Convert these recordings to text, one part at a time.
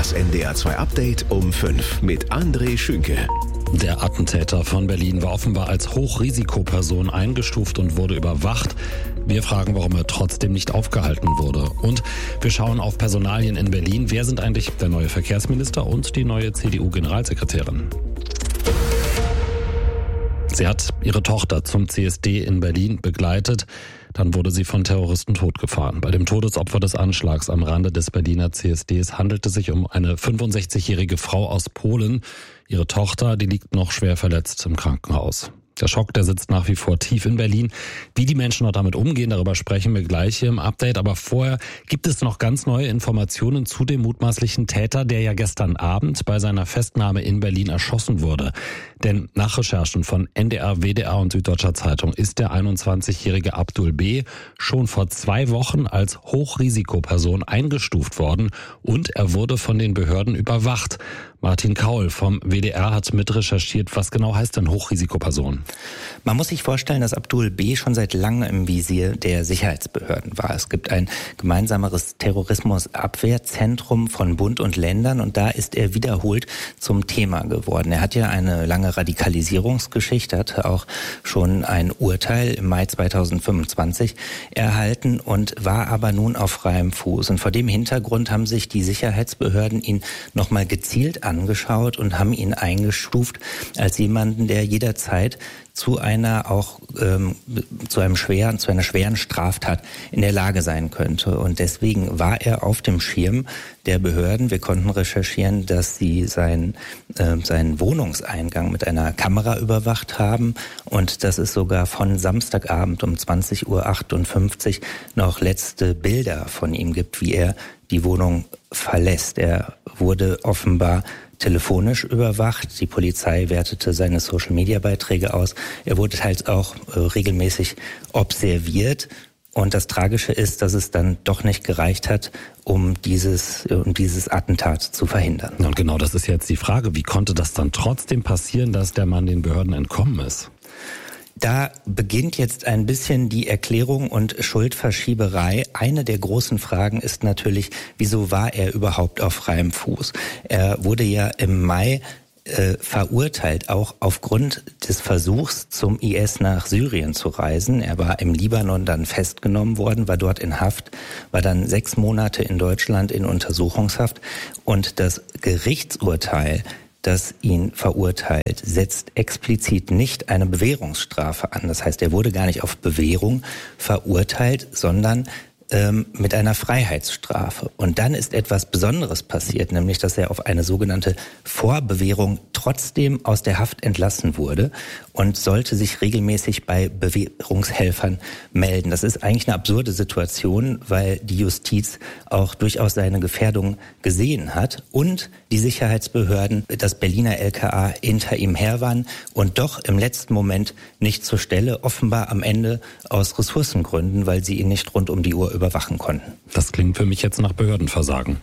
Das NDR 2 Update um 5 mit André Schünke. Der Attentäter von Berlin war offenbar als Hochrisikoperson eingestuft und wurde überwacht. Wir fragen, warum er trotzdem nicht aufgehalten wurde. Und wir schauen auf Personalien in Berlin. Wer sind eigentlich der neue Verkehrsminister und die neue CDU-Generalsekretärin? Sie hat ihre Tochter zum CSD in Berlin begleitet. Dann wurde sie von Terroristen totgefahren. Bei dem Todesopfer des Anschlags am Rande des Berliner CSDs handelte es sich um eine 65-jährige Frau aus Polen. Ihre Tochter, die liegt noch schwer verletzt im Krankenhaus. Der Schock, der sitzt nach wie vor tief in Berlin. Wie die Menschen noch damit umgehen, darüber sprechen wir gleich hier im Update. Aber vorher gibt es noch ganz neue Informationen zu dem mutmaßlichen Täter, der ja gestern Abend bei seiner Festnahme in Berlin erschossen wurde. Denn nach Recherchen von NDR, WDR und Süddeutscher Zeitung ist der 21-jährige Abdul B. schon vor 2 Wochen als Hochrisikoperson eingestuft worden und er wurde von den Behörden überwacht. Martin Kaul vom WDR hat mit recherchiert. Was genau heißt denn Hochrisikoperson? Man muss sich vorstellen, dass Abdul B. schon seit langem im Visier der Sicherheitsbehörden war. Es gibt ein gemeinsames Terrorismusabwehrzentrum von Bund und Ländern und da ist er wiederholt zum Thema geworden. Er hat ja eine lange Radikalisierungsgeschichte, hatte auch schon ein Urteil im Mai 2025 erhalten und war aber nun auf freiem Fuß. Und vor dem Hintergrund haben sich die Sicherheitsbehörden ihn nochmal gezielt angeschaut und haben ihn eingestuft als jemanden, der jederzeit zu einer schweren Straftat in der Lage sein könnte. Und deswegen war er auf dem Schirm der Behörden. Wir konnten recherchieren, dass sie seinen Wohnungseingang mit einer Kamera überwacht haben und dass es sogar von Samstagabend um 20:58 Uhr noch letzte Bilder von ihm gibt, wie er die Wohnung verlässt. Er wurde offenbar telefonisch überwacht. Die Polizei wertete seine Social-Media-Beiträge aus. Er wurde halt auch regelmäßig observiert. Und das Tragische ist, dass es dann doch nicht gereicht hat, um dieses Attentat zu verhindern. Und genau das ist jetzt die Frage. Wie konnte das dann trotzdem passieren, dass der Mann den Behörden entkommen ist? Da beginnt jetzt ein bisschen die Erklärung und Schuldverschieberei. Eine der großen Fragen ist natürlich, wieso war er überhaupt auf freiem Fuß? Er wurde ja im Mai verurteilt, auch aufgrund des Versuchs, zum IS nach Syrien zu reisen. Er war im Libanon dann festgenommen worden, war dort in Haft, war dann 6 Monate in Deutschland in Untersuchungshaft und das Gerichtsurteil, das ihn verurteilt, setzt explizit nicht eine Bewährungsstrafe an. Das heißt, er wurde gar nicht auf Bewährung verurteilt, sondern mit einer Freiheitsstrafe. Und dann ist etwas Besonderes passiert, nämlich dass er auf eine sogenannte Vorbewährung trotzdem aus der Haft entlassen wurde und sollte sich regelmäßig bei Bewährungshelfern melden. Das ist eigentlich eine absurde Situation, weil die Justiz auch durchaus seine Gefährdung gesehen hat und die Sicherheitsbehörden, das Berliner LKA, hinter ihm her waren und doch im letzten Moment nicht zur Stelle, offenbar am Ende aus Ressourcengründen, weil sie ihn nicht rund um die Uhr überwachen konnten. Das klingt für mich jetzt nach Behördenversagen.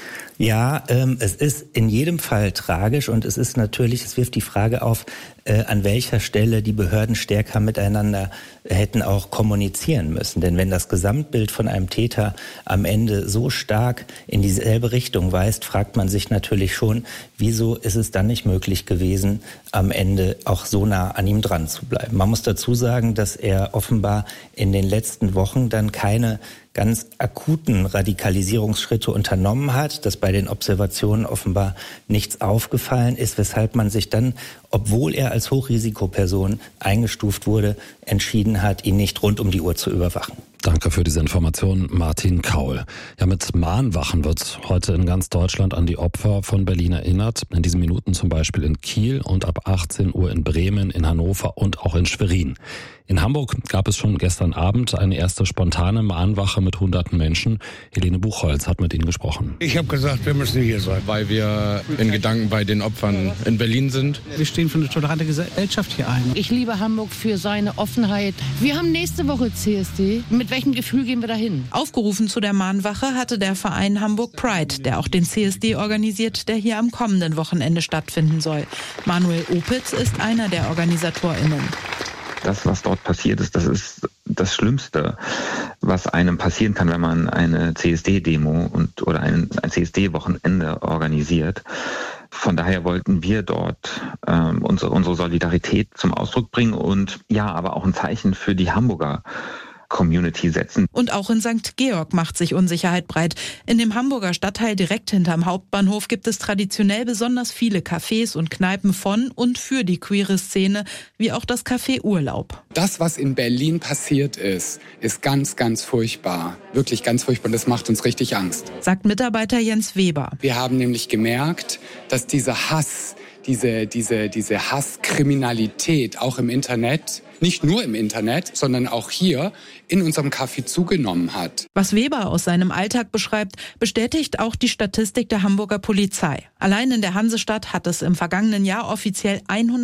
Ja, es ist in jedem Fall tragisch und es wirft die Frage auf, an welcher Stelle die Behörden stärker miteinander hätten auch kommunizieren müssen. Denn wenn das Gesamtbild von einem Täter am Ende so stark in dieselbe Richtung weist, fragt man sich natürlich schon, wieso ist es dann nicht möglich gewesen, am Ende auch so nah an ihm dran zu bleiben. Man muss dazu sagen, dass er offenbar in den letzten Wochen dann keine ganz akuten Radikalisierungsschritte unternommen hat, dass bei den Observationen offenbar nichts aufgefallen ist, weshalb man sich dann, obwohl er als Hochrisikoperson eingestuft wurde, entschieden hat, ihn nicht rund um die Uhr zu überwachen. Danke für diese Information, Martin Kaul. Ja, mit Mahnwachen wird heute in ganz Deutschland an die Opfer von Berlin erinnert. In diesen Minuten zum Beispiel in Kiel und ab 18 Uhr in Bremen, in Hannover und auch in Schwerin. In Hamburg gab es schon gestern Abend eine erste spontane Mahnwache mit hunderten Menschen. Helene Buchholz hat mit ihnen gesprochen. Ich habe gesagt, wir müssen hier sein. Weil wir in Gedanken bei den Opfern in Berlin sind. Wir stehen für eine tolerante Gesellschaft hier ein. Ich liebe Hamburg für seine Offenheit. Wir haben nächste Woche CSD. Mit welchem Gefühl gehen wir dahin? Aufgerufen zu der Mahnwache hatte der Verein Hamburg Pride, der auch den CSD organisiert, der hier am kommenden Wochenende stattfinden soll. Manuel Opitz ist einer der OrganisatorInnen. Das, was dort passiert ist, das ist das Schlimmste, was einem passieren kann, wenn man eine CSD-Demo oder ein CSD-Wochenende organisiert. Von daher wollten wir dort unsere Solidarität zum Ausdruck bringen und ja, aber auch ein Zeichen für die Hamburger Community setzen. Und auch in St. Georg macht sich Unsicherheit breit. In dem Hamburger Stadtteil direkt hinterm Hauptbahnhof gibt es traditionell besonders viele Cafés und Kneipen von und für die queere Szene, wie auch das Café Urlaub. Das, was in Berlin passiert ist ganz, ganz furchtbar. Wirklich ganz furchtbar. Das macht uns richtig Angst. Sagt Mitarbeiter Jens Weber. Wir haben nämlich gemerkt, dass dieser Hass, diese Hasskriminalität auch im Internet, nicht nur im Internet, sondern auch hier in unserem Café zugenommen hat. Was Weber aus seinem Alltag beschreibt, bestätigt auch die Statistik der Hamburger Polizei. Allein in der Hansestadt hat es im vergangenen Jahr offiziell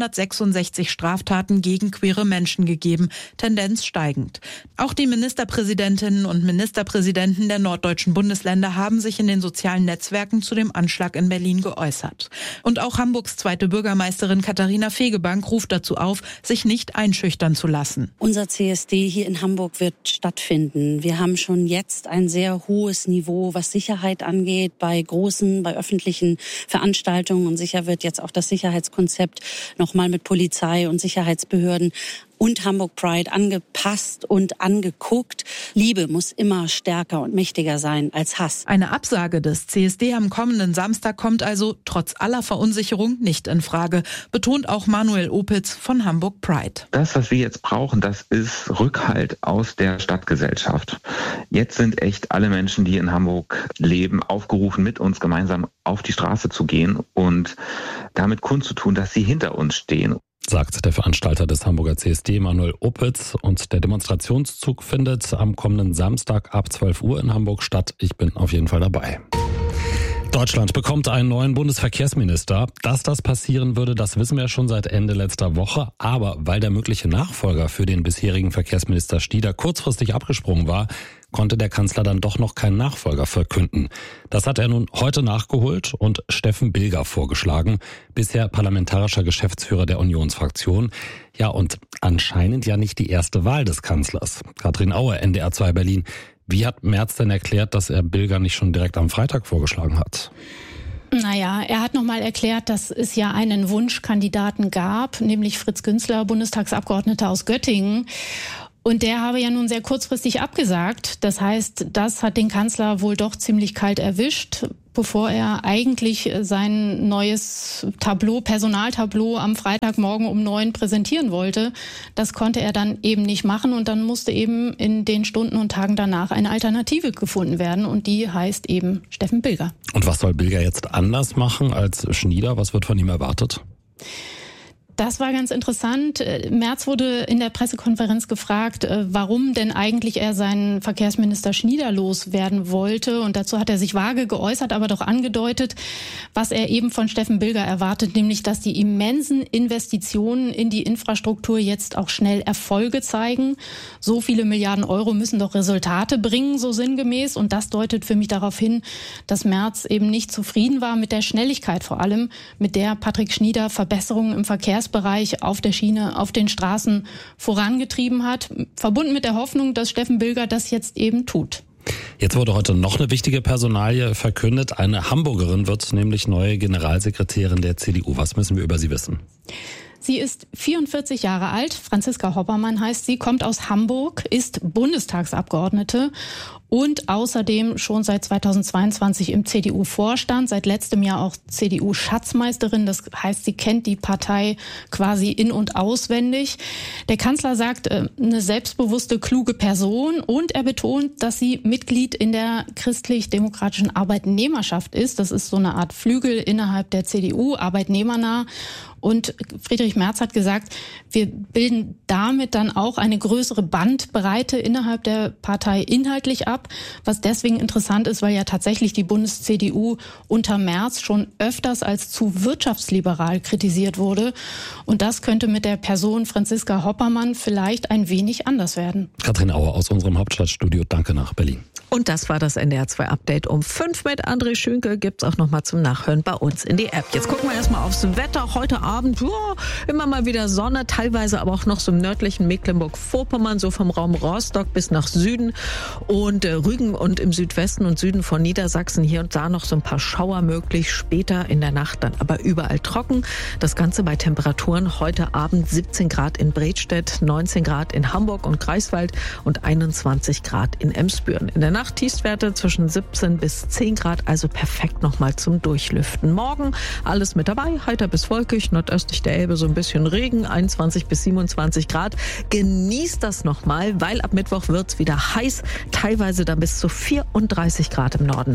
166 Straftaten gegen queere Menschen gegeben, Tendenz steigend. Auch die Ministerpräsidentinnen und Ministerpräsidenten der norddeutschen Bundesländer haben sich in den sozialen Netzwerken zu dem Anschlag in Berlin geäußert. Und auch Hamburgs zweite Bürgermeisterin Katharina Fegebank ruft dazu auf, sich nicht einschüchtern zu lassen. Unser CSD hier in Hamburg wird stattfinden. Wir haben schon jetzt ein sehr hohes Niveau, was Sicherheit angeht, bei öffentlichen Veranstaltungen. Und sicher wird jetzt auch das Sicherheitskonzept nochmal mit Polizei und Sicherheitsbehörden und Hamburg Pride angepasst und angeguckt. Liebe muss immer stärker und mächtiger sein als Hass. Eine Absage des CSD am kommenden Samstag kommt also trotz aller Verunsicherung nicht in Frage, betont auch Manuel Opitz von Hamburg Pride. Das, was wir jetzt brauchen, das ist Rückhalt aus der Stadtgesellschaft. Jetzt sind echt alle Menschen, die in Hamburg leben, aufgerufen, mit uns gemeinsam auf die Straße zu gehen und damit kundzutun, dass sie hinter uns stehen. Sagt der Veranstalter des Hamburger CSD, Manuel Opitz. Und der Demonstrationszug findet am kommenden Samstag ab 12 Uhr in Hamburg statt. Ich bin auf jeden Fall dabei. Deutschland bekommt einen neuen Bundesverkehrsminister. Dass das passieren würde, das wissen wir schon seit Ende letzter Woche. Aber weil der mögliche Nachfolger für den bisherigen Verkehrsminister Schnieder kurzfristig abgesprungen war, konnte der Kanzler dann doch noch keinen Nachfolger verkünden. Das hat er nun heute nachgeholt und Steffen Bilger vorgeschlagen, bisher parlamentarischer Geschäftsführer der Unionsfraktion. Ja, und anscheinend ja nicht die erste Wahl des Kanzlers. Katrin Auer, NDR 2 Berlin. Wie hat Merz denn erklärt, dass er Bilger nicht schon direkt am Freitag vorgeschlagen hat? Naja, er hat nochmal erklärt, dass es ja einen Wunschkandidaten gab, nämlich Fritz Günzler, Bundestagsabgeordneter aus Göttingen. Und der habe ja nun sehr kurzfristig abgesagt. Das heißt, das hat den Kanzler wohl doch ziemlich kalt erwischt, bevor er eigentlich sein neues Personaltableau am Freitagmorgen um 9 präsentieren wollte. Das konnte er dann eben nicht machen und dann musste eben in den Stunden und Tagen danach eine Alternative gefunden werden und die heißt eben Steffen Bilger. Und was soll Bilger jetzt anders machen als Schnieder? Was wird von ihm erwartet? Das war ganz interessant. Merz wurde in der Pressekonferenz gefragt, warum denn eigentlich er seinen Verkehrsminister Schnieder loswerden wollte. Und dazu hat er sich vage geäußert, aber doch angedeutet, was er eben von Steffen Bilger erwartet, nämlich, dass die immensen Investitionen in die Infrastruktur jetzt auch schnell Erfolge zeigen. So viele Milliarden Euro müssen doch Resultate bringen, so sinngemäß. Und das deutet für mich darauf hin, dass Merz eben nicht zufrieden war mit der Schnelligkeit vor allem, mit der Patrick Schnieder Verbesserungen im Verkehrsbereich auf der Schiene, auf den Straßen vorangetrieben hat, verbunden mit der Hoffnung, dass Steffen Bilger das jetzt eben tut. Jetzt wurde heute noch eine wichtige Personalie verkündet. Eine Hamburgerin wird nämlich neue Generalsekretärin der CDU. Was müssen wir über sie wissen? Sie ist 44 Jahre alt, Franziska Hoppermann heißt sie, kommt aus Hamburg, ist Bundestagsabgeordnete und außerdem schon seit 2022 im CDU-Vorstand, seit letztem Jahr auch CDU-Schatzmeisterin. Das heißt, sie kennt die Partei quasi in- und auswendig. Der Kanzler sagt, eine selbstbewusste, kluge Person und er betont, dass sie Mitglied in der christlich-demokratischen Arbeitnehmerschaft ist. Das ist so eine Art Flügel innerhalb der CDU, arbeitnehmernah. Und Friedrich Merz hat gesagt, wir bilden damit dann auch eine größere Bandbreite innerhalb der Partei inhaltlich ab, was deswegen interessant ist, weil ja tatsächlich die Bundes-CDU unter Merz schon öfters als zu wirtschaftsliberal kritisiert wurde. Und das könnte mit der Person Franziska Hoppermann vielleicht ein wenig anders werden. Katrin Auer aus unserem Hauptstadtstudio, danke nach Berlin. Und das war das NDR 2 Update um 5 mit André Schünke. Gibt's auch noch mal zum Nachhören bei uns in die App. Jetzt gucken wir erstmal aufs Wetter. Heute Abend immer mal wieder Sonne, teilweise aber auch noch so im nördlichen Mecklenburg-Vorpommern, so vom Raum Rostock bis nach Süden und Rügen und im Südwesten und Süden von Niedersachsen hier und da noch so ein paar Schauer möglich. Später in der Nacht dann aber überall trocken. Das Ganze bei Temperaturen heute Abend 17 Grad in Bredstedt, 19 Grad in Hamburg und Greifswald und 21 Grad in Emsbüren. In der Nacht Tiefstwerte zwischen 17 bis 10 Grad, also perfekt nochmal zum Durchlüften. Morgen alles mit dabei, heiter bis wolkig, nordöstlich der Elbe so ein bisschen Regen, 21 bis 27 Grad. Genießt das nochmal, weil ab Mittwoch wird's wieder heiß, teilweise dann bis zu 34 Grad im Norden.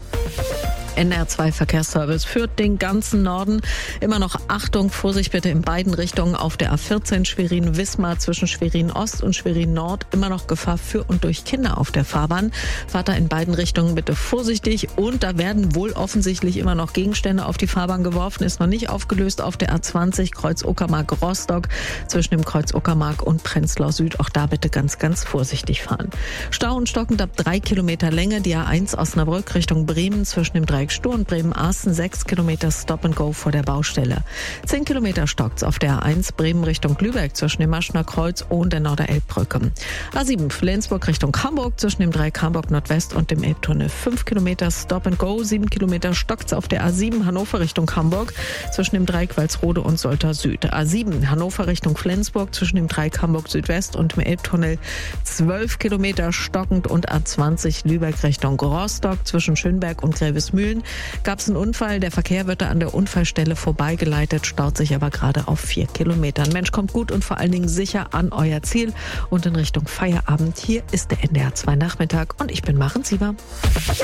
NDR 2 Verkehrsservice führt den ganzen Norden. Immer noch Achtung, Vorsicht bitte in beiden Richtungen auf der A14 Schwerin-Wismar zwischen Schwerin-Ost und Schwerin-Nord. Immer noch Gefahr für und durch Kinder auf der Fahrbahn. Fahrt da in beiden Richtungen bitte vorsichtig. Und da werden wohl offensichtlich immer noch Gegenstände auf die Fahrbahn geworfen. Ist noch nicht aufgelöst auf der A20 Kreuz Uckermark-Rostock zwischen dem Kreuz Uckermark und Prenzlau Süd. Auch da bitte ganz, ganz vorsichtig fahren. Stau und stockend ab 3 Kilometer Länge. Die A1 Osnabrück Richtung Bremen zwischen dem Dreieck Stur und Bremen-Aßen 6 Kilometer Stop and Go vor der Baustelle. 10 Kilometer stockt's auf der A1 Bremen Richtung Lübeck zwischen dem Maschner Kreuz und der Norderelbbrücke. A7 Flensburg Richtung Hamburg zwischen dem Dreieck Hamburg Nordwest und dem Elbtunnel 5 Kilometer Stop and Go. 7 Kilometer stockt's auf der A7 Hannover Richtung Hamburg zwischen dem Dreieck Walsrode und Soltau Süd. A7 Hannover Richtung Flensburg zwischen dem Dreieck Hamburg Südwest und dem Elbtunnel 12 Kilometer stockend und A20 Lübeck Richtung Rostock zwischen Schönberg und Grevesmühlen gab es einen Unfall. Der Verkehr wird da an der Unfallstelle vorbeigeleitet, staut sich aber gerade auf 4 Kilometern. Mensch, kommt gut und vor allen Dingen sicher an euer Ziel und in Richtung Feierabend. Hier ist der NDR 2 Nachmittag und ich bin Maren Sieber.